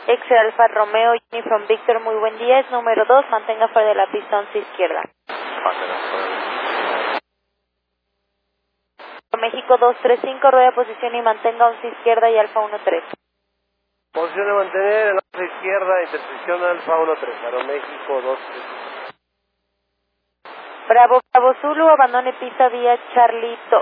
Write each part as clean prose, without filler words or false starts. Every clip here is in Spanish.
Ex Alfa Romeo Uniform Victor, muy buen día, es número 2, mantenga fuera de la pista 11 izquierda. México 235, rueda de posición y mantenga 11 izquierda y Alfa 13. Posición de mantener en 11 izquierda, intersección Alfa 13, Aeroméxico 235. Bravo, Bravo Zulu, abandone pista vía Charlie 2.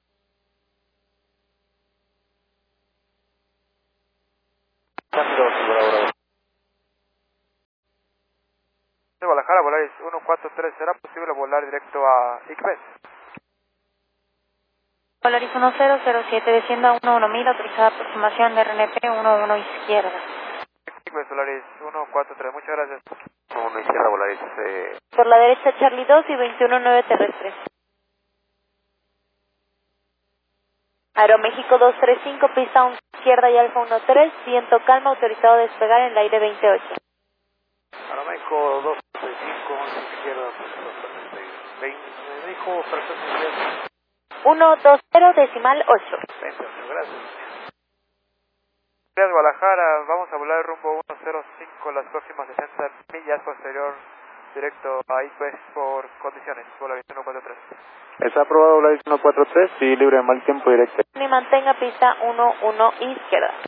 De Guadalajara, Volaris 143, ¿será posible volar directo a ICBES? Volaris 1007, descienda a 11000, autorizada aproximación de RNP 11 izquierda. ICBES, Volaris 143, muchas gracias. 1 izquierda, Volaris. Por la derecha Charlie 2 y 219 terrestre. Aeroméxico 235, pista 11 izquierda y Alfa 13, viento calma, autorizado a despegar en el aire 28. Aeroméxico 235, 11 izquierda, 20, me dijo perfecto. 120 decimal 8. Gracias. Gracias, Guadalajara, vamos a volar rumbo 105 las próximas 60 millas posterior directo a ICBES por condiciones, Volaris 143. Está aprobado Volaris 143 y libre de mal tiempo directo. Y mantenga pista 11 izquierda.